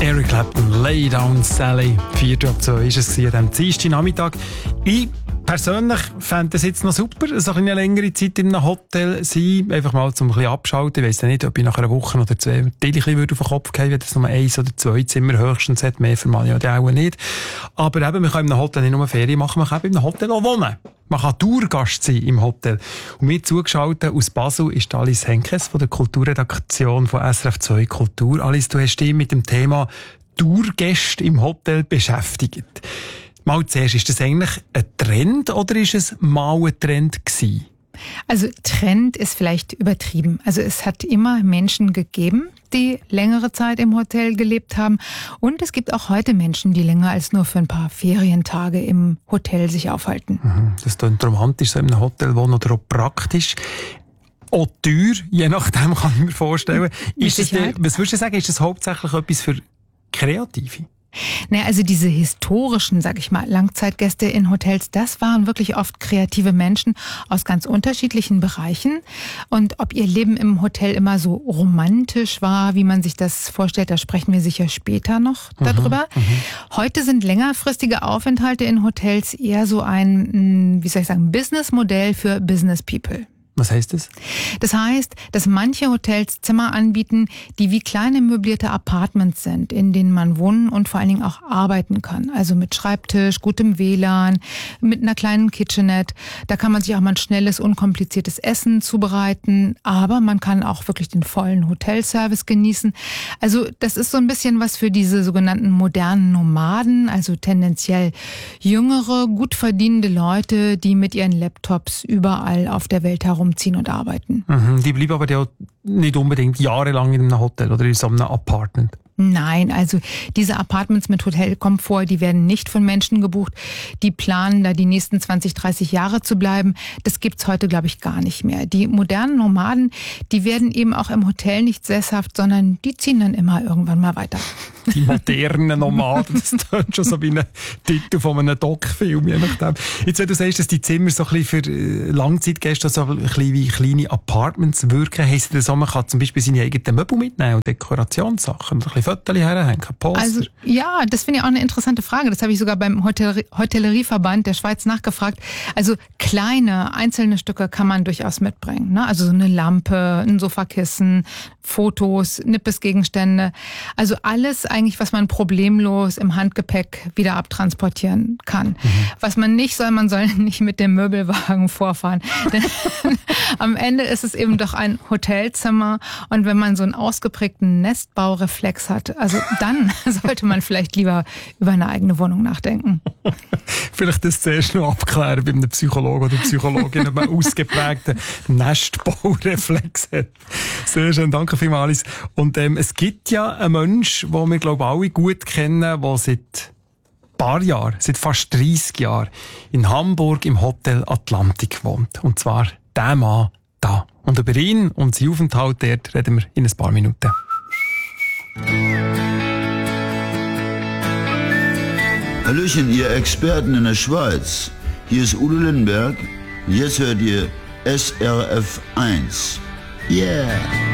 Eric Clapton, Lay Down Sally. 4:02 ist es an diesem Dienstagnachmittag. Ich persönlich fände es jetzt noch super, so eine längere Zeit in einem Hotel sein, einfach mal zum ein bisschen abschalten. Ich weiss ja nicht, ob ich nach einer Woche oder zwei die ein bisschen auf den Kopf gehen würde, wenn es nur 1 oder 2 Zimmer höchstens hat. Mehr für manche ja auch nicht. Aber eben, man kann in einem Hotel nicht nur Ferien machen, man kann eben in einem Hotel auch wohnen. Man kann Tourgast sein im Hotel. Und mir zugeschaltet aus Basel ist Alice Henkes von der Kulturredaktion von SRF 2 Kultur. Alice, du hast dich mit dem Thema Tourgäste im Hotel beschäftigt. Mal zuerst, ist das eigentlich ein Trend oder ist es mal ein Trend gewesen? Also Trend ist vielleicht übertrieben. Also es hat immer Menschen gegeben, die längere Zeit im Hotel gelebt haben. Und es gibt auch heute Menschen, die länger als nur für ein paar Ferientage im Hotel sich aufhalten. Das klingt romantisch, so in einem Hotel wohnen, oder auch praktisch. Auch teuer, je nachdem kann ich mir vorstellen. Was würdest du sagen, ist das hauptsächlich etwas für Kreative? Naja, also diese historischen, sag ich mal, Langzeitgäste in Hotels, das waren wirklich oft kreative Menschen aus ganz unterschiedlichen Bereichen. Und ob ihr Leben im Hotel immer so romantisch war, wie man sich das vorstellt, da sprechen wir sicher später noch darüber. Heute sind längerfristige Aufenthalte in Hotels eher so ein, wie soll ich sagen, Businessmodell für Business People. Was heißt das? Das heißt, dass manche Hotels Zimmer anbieten, die wie kleine möblierte Apartments sind, in denen man wohnen und vor allen Dingen auch arbeiten kann. Also mit Schreibtisch, gutem WLAN, mit einer kleinen Kitchenette. Da kann man sich auch mal ein schnelles, unkompliziertes Essen zubereiten. Aber man kann auch wirklich den vollen Hotelservice genießen. Also das ist so ein bisschen was für diese sogenannten modernen Nomaden, also tendenziell jüngere, gut verdienende Leute, die mit ihren Laptops überall auf der Welt herumziehen und arbeiten. Die bleiben aber ja nicht unbedingt jahrelang in einem Hotel oder in so einem Apartment. Nein, also diese Apartments mit Hotelkomfort, die werden nicht von Menschen gebucht, die planen, da die nächsten 20, 30 Jahre zu bleiben. Das gibt's heute, glaube ich, gar nicht mehr. Die modernen Nomaden, die werden eben auch im Hotel nicht sesshaft, sondern die ziehen dann immer irgendwann mal weiter. Die modernen Nomaden, das klingt schon so wie ein Titel von einem Doc-Film, je nachdem. Jetzt, wenn du sagst, dass die Zimmer so ein bisschen für Langzeitgäste so ein bisschen wie kleine Apartments wirken, heisst das auch, man kann zum Beispiel seine eigenen Möbel mitnehmen und Dekorationssachen, ein bisschen Fotos herhängen, Poster? Also, ja, das finde ich auch eine interessante Frage. Das habe ich sogar beim Hotellerieverband der Schweiz nachgefragt. Also kleine, einzelne Stücke kann man durchaus mitbringen. Ne? Also so eine Lampe, ein Sofakissen, Fotos, Nippesgegenstände. Also alles eigentlich, was man problemlos im Handgepäck wieder abtransportieren kann. Was man nicht soll, man soll nicht mit dem Möbelwagen vorfahren. Denn am Ende ist es eben doch ein Hotelzimmer. Und wenn man so einen ausgeprägten Nestbaureflex hat, also dann sollte man vielleicht lieber über eine eigene Wohnung nachdenken. Vielleicht das zuerst noch abklären bei einem Psychologen oder Psychologin, ob man einen ausgeprägten Nestbaureflex hat. Sehr schön, danke vielmals. Und es gibt ja einen Menschen, den wir, glaube ich, alle gut kennen, der seit ein paar Jahren, seit fast 30 Jahren in Hamburg im Hotel Atlantik wohnt. Und zwar der Mann da. Und über ihn und seinen Aufenthalt dort reden wir in ein paar Minuten. Hallöchen, ihr Experten in der Schweiz. Hier ist Udo Lindenberg. Jetzt hört ihr SRF 1. Yeah!